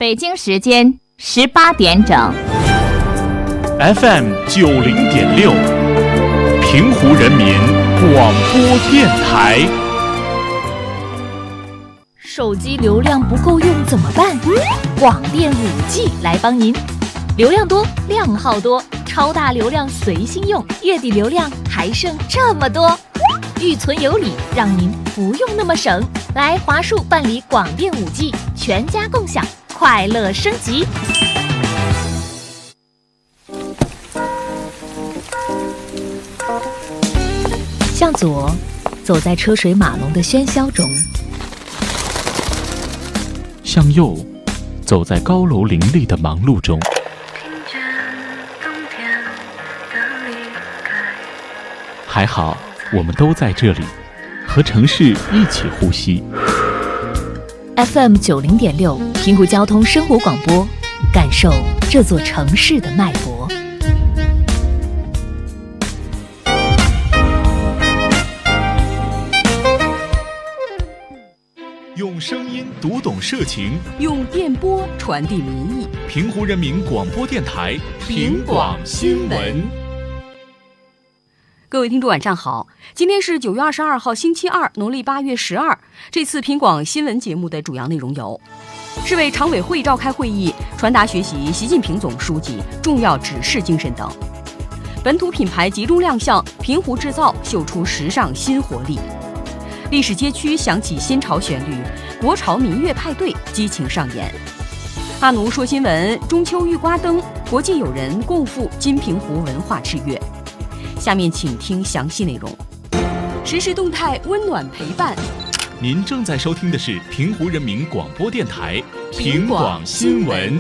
北京时间18点整。 FM 90.6，平湖人民广播电台。 手机流量不够用怎么办？广电5G 来帮您，流量多，量号多，超大流量随心用，月底流量还剩这么多，预存有理，让您不用那么省。来华数办理广电5G，全家共享，快乐升级。向左，走在车水马龙的喧嚣中； 向右，走在高楼林立的忙碌中。还好，我们都在这里，和城市一起呼吸。 FM 90.6，平湖交通生活广播，感受这座城市的脉搏。 用声音读懂社情， 用电波传递民意。 平湖人民广播电台平广新闻。 各位听众晚上好，今天是9月22号星期二，农历8月12。这次平广新闻节目的主要内容有：市委常委会召开会议，传达学习习近平总书记重要指示精神等；本土品牌集中亮相，平湖制造秀出时尚新活力；历史街区响起新潮旋律，国潮民乐派对激情上演；阿奴说新闻，中秋玉瓜灯，国际友人共赴金平湖文化之约。下面请听详细内容。实时动态，温暖陪伴。 您正在收听的是平湖人民广播电台平广新闻。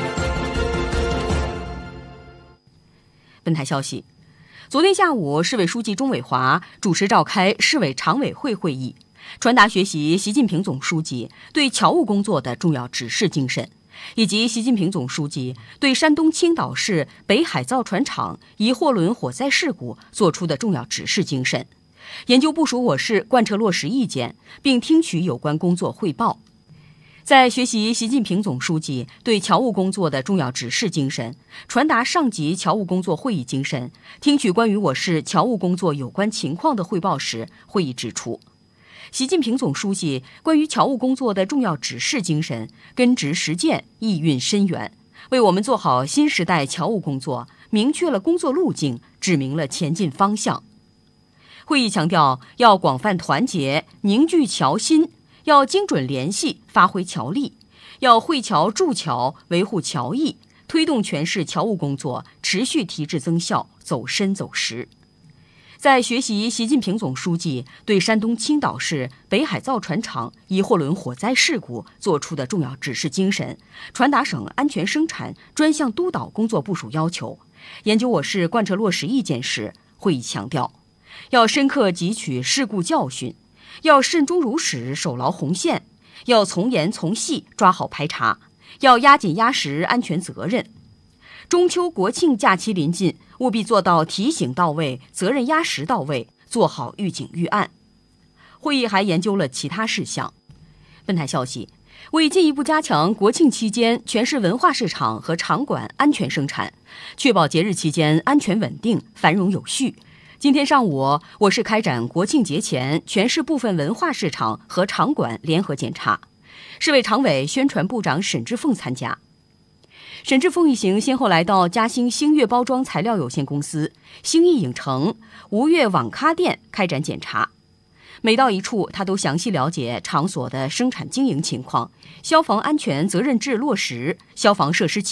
本台消息，昨天下午，市委书记钟伟华主持召开市委常委会会议，传达学习习近平总书记对侨务工作的重要指示精神，以及习近平总书记对山东青岛市北海造船厂一货轮火灾事故作出的重要指示精神，研究部署我市贯彻落实意见，并听取有关工作汇报。在学习习近平总书记对侨务工作的重要指示精神，传达上级侨务工作会议精神，听取关于我市侨务工作有关情况的汇报时，会议指出，习近平总书记关于侨务工作的重要指示精神根植实践，意蕴深远，为我们做好新时代侨务工作明确了工作路径，指明了前进方向。会议强调，要广泛团结，凝聚侨心，要精准联系，发挥侨力，要会侨筑侨，维护侨谊，推动全市侨务工作持续提质增效，走深走实。在学习习近平总书记对山东青岛市北海造船厂一货轮火灾事故作出的重要指示精神，传达省安全生产专项督导工作部署要求，研究我市贯彻落实意见时，会议强调，要深刻汲取事故教训，要慎终如始，守牢红线，要从严从细抓好排查，要压紧压实安全责任。中秋国庆假期临近，务必做到提醒到位，责任压实到位，做好预警预案。会议还研究了其他事项。本台消息，为进一步加强国庆期间全市文化市场和场馆安全生产，确保节日期间安全稳定、繁荣有序，今天上午，我市开展国庆节前全市部分文化市场和场馆联合检查，市委常委、宣传部长沈志凤参加。沈志凤一行先后来到嘉兴星月包装材料有限公司、星艺影城、吴越网咖店开展检查。每到一处，他都详细了解场所的生产经营情况、消防安全责任制落实、消防设施